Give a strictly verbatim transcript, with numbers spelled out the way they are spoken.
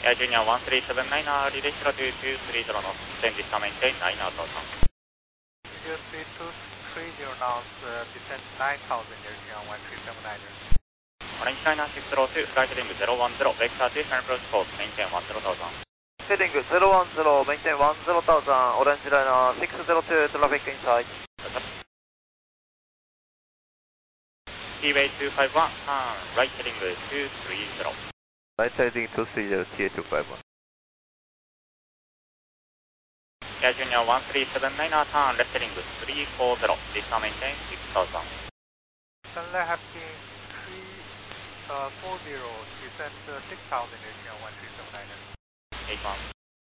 Air Junior one three seven nine er, relay zero two two three zero knots, descend this maintain nine out of town. zero three two three zero knots, uh, descend nine thousand, Air Junior one three seven nine er. Orange Liner six zero two, flight heading zero one zero, vector two channel approach course, maintain one zero thousand. Heading zero one zero, maintain one zero thousand, Orange Liner six zero two, traffic inside. Seaway two five one, turn right heading two three zero. Right heading two three zero, T A two five one. Air Junior one three seven nine er, turn left heading three four zero, this time maintain six thousand. Sunlight Hapkin three four zero, descend uh, six thousand, Air Junior one three seven nine er. eight one.